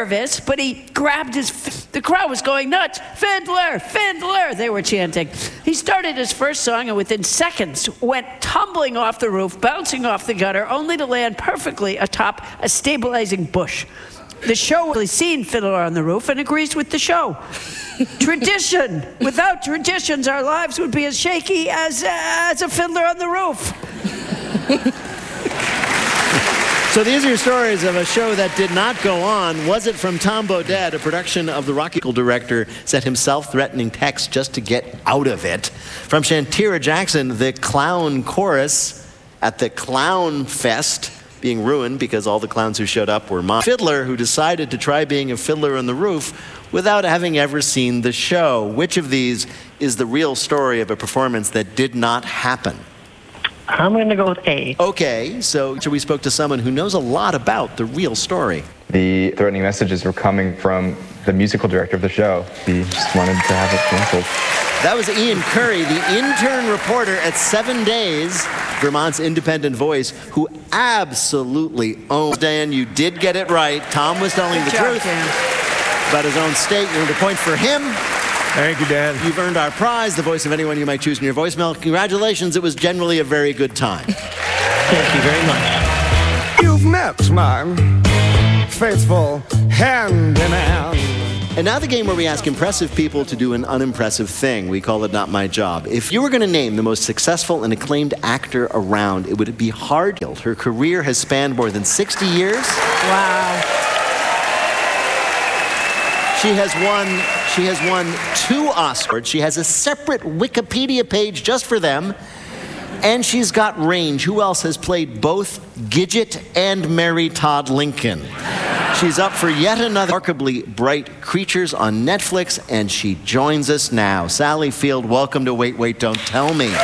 nervous, but he grabbed the crowd was going nuts. Fiddler, fiddler, they were chanting. He started his first song and within seconds went tumbling off the roof, bouncing off the gutter, only to land perfectly atop a stabilizing bush. The show has seen Fiddler on the Roof and agrees with the show. Tradition. Without traditions, our lives would be as shaky as a Fiddler on the Roof. So these are stories of a show that did not go on. Was It from Tom Bodett, a production of the Rocky director, sent himself threatening texts just to get out of it. From Shantira Jackson, the clown chorus at the Clown Fest being ruined because all the clowns who showed up were mom. Fiddler who decided to try being a fiddler on the roof without having ever seen the show. Which of these is the real story of a performance that did not happen? I'm going to go with A. Okay, so we spoke to someone who knows a lot about the real story. The threatening messages were coming from the musical director of the show. He just wanted to have it canceled. That was Ian Curry, the intern reporter at 7 Days, Vermont's independent voice, who absolutely owns. Dan, you did get it right. Tom was telling the truth about his own state. You earned a point for him. Thank you, Dan. You've earned our prize, the voice of anyone you might choose in your voicemail. Congratulations, it was generally a very good time. Thank you very much. You've met my faithful hand in hand. And now the game where we ask impressive people to do an unimpressive thing. We call it Not My Job. If you were going to name the most successful and acclaimed actor around, it would be hard. Her career has spanned more than 60 years. Wow. She has won 2 Oscars. She has a separate Wikipedia page just for them. And she's got range. Who else has played both Gidget and Mary Todd Lincoln? She's up for yet another remarkably bright Creatures on Netflix, and she joins us now. Sally Field, welcome to Wait, Wait, Don't Tell Me.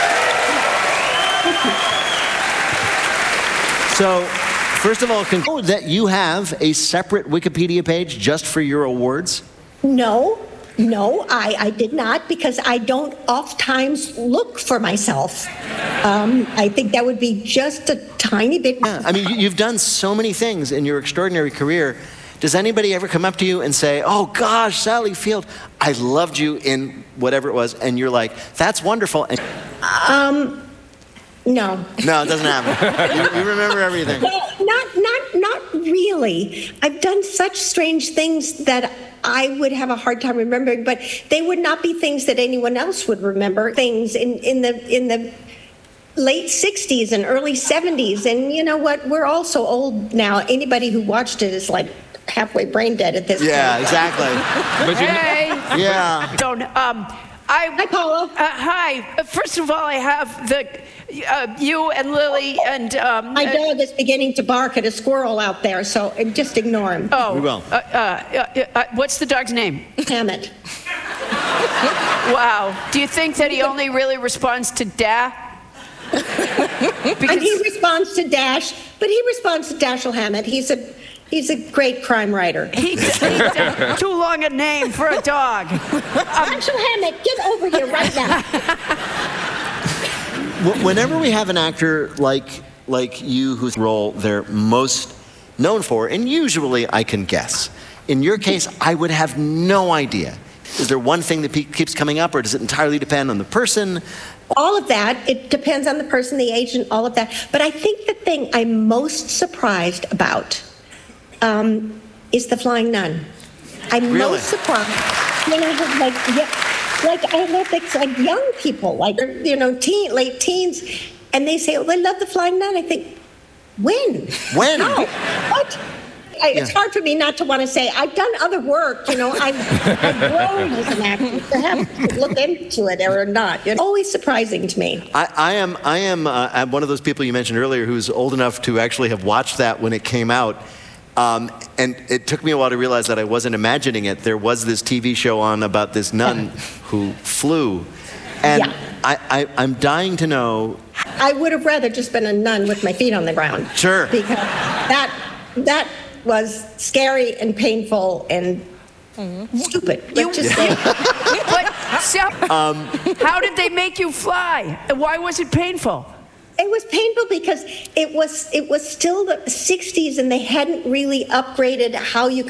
So, first of all, that you have a separate Wikipedia page just for your awards? No, I did not, because I don't oftentimes look for myself. I think that would be just a tiny bit. Yeah, I mean, you've done so many things in your extraordinary career. Does anybody ever come up to you and say, oh gosh, Sally Field, I loved you in whatever it was, and you're like, that's wonderful? And No. No, it doesn't happen. You remember everything. Well, not really. I've done such strange things that I would have a hard time remembering, but they would not be things that anyone else would remember. Things in the late 60s and early 70s, and you know what? We're all so old now. Anybody who watched it is like halfway brain dead at this point. Yeah, exactly. Hey. Yeah. Don't. Hi, Paula. Hi. First of all, I have you and Lily and. My dog is beginning to bark at a squirrel out there, so just ignore him. Oh, we will. What's the dog's name? Hammett. Wow. Do you think that he only really responds to Da? And he responds to Dash, but he responds to Dashiell Hammett. He's a great crime writer. He's too long a name for a dog. Dashiell Hammett, get over here right now. Whenever we have an actor like you whose role they're most known for, and usually I can guess. In your case, I would have no idea. Is there one thing that keeps coming up, or does it entirely depend on the person? All of that, it depends on the person, the agent, all of that. But I think the thing I'm most surprised about is The Flying Nun. I'm Really? most surprised. You know, like I love like young people, like late teens, and they say, "Oh, I love The Flying Nun." I think, when? When? No, what? It's hard for me not to want to say I've done other work. You know, I've grown as an actor. Perhaps look into it or not. It's always surprising to me. I am one of those people you mentioned earlier who's old enough to actually have watched that when it came out. And it took me a while to realize that I wasn't imagining it. There was this TV show on about this nun who flew. And I'm dying to know. I would have rather just been a nun with my feet on the ground. Sure. Because that was scary and painful and stupid. Let's just say. But how did they make you fly? Why was it painful? It was painful because it was still the 60s and they hadn't really upgraded how you could